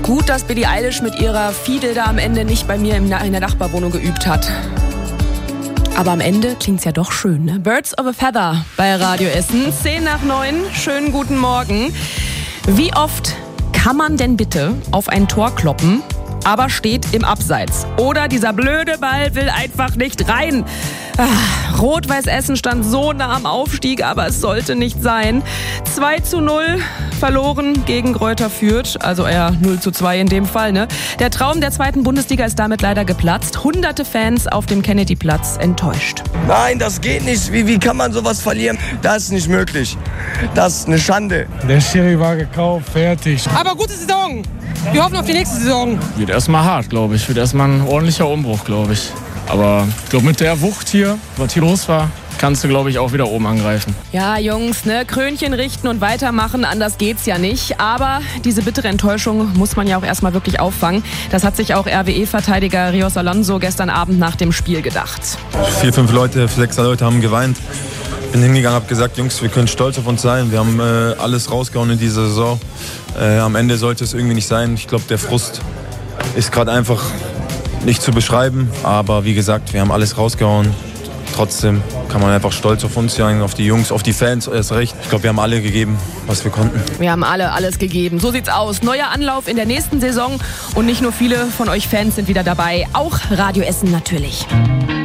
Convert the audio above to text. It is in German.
Gut, dass Billie Eilish mit ihrer Fiedel da am Ende nicht bei mir in der Nachbarwohnung geübt hat. Aber am Ende klingt's ja doch schön, ne? Birds of a Feather bei Radio Essen. 8:10. Schönen guten Morgen. Wie oft kann man denn bitte auf ein Tor kloppen, aber steht im Abseits? Oder dieser blöde Ball will einfach nicht rein. Rot-Weiß Essen stand so nah am Aufstieg, aber es sollte nicht sein. 2:0 verloren gegen Greuther Fürth, also eher 0:2 in dem Fall, ne? Der Traum der zweiten Bundesliga ist damit leider geplatzt. Hunderte Fans auf dem Kennedy-Platz enttäuscht. Nein, das geht nicht. Wie kann man sowas verlieren? Das ist nicht möglich. Das ist eine Schande. Der Schiri war gekauft, fertig. Aber gute Saison. Wir hoffen auf die nächste Saison. Wird erstmal hart, glaube ich. Wird erstmal ein ordentlicher Umbruch, glaube ich. Aber ich glaube, mit der Wucht hier, was hier los war, kannst du, glaube ich, auch wieder oben angreifen. Ja, Jungs, ne, Krönchen richten und weitermachen, anders geht's ja nicht. Aber diese bittere Enttäuschung muss man ja auch erstmal wirklich auffangen. Das hat sich auch RWE-Verteidiger Rios Alonso gestern Abend nach dem Spiel gedacht. 4, 5 Leute, 6 Leute haben geweint. Bin hingegangen, habe gesagt, Jungs, wir können stolz auf uns sein. Wir haben alles rausgehauen in dieser Saison. Am Ende sollte es irgendwie nicht sein. Ich glaube, der Frust ist gerade einfach nicht zu beschreiben. Aber wie gesagt, wir haben alles rausgehauen. Trotzdem kann man einfach stolz auf uns sein, auf die Jungs, auf die Fans erst recht. Ich glaube, wir haben alle gegeben, was wir konnten. Wir haben alle alles gegeben. So sieht's aus. Neuer Anlauf in der nächsten Saison. Und nicht nur viele von euch Fans sind wieder dabei. Auch Radio Essen natürlich.